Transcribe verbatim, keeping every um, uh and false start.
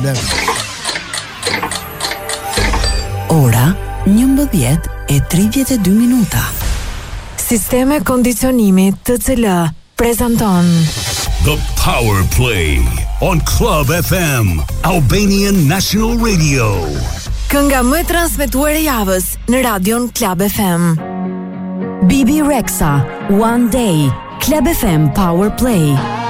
Ora njëmbëdhjetë e tridhjetë e dy minuta. Sisteme kondicionimi T C L prezanton The Power Play on Club F M, Albanian National Radio. Kënga më e transmetuar e javës në radion Club F M. Bibi Rexha, One Day, Club F M Power Play.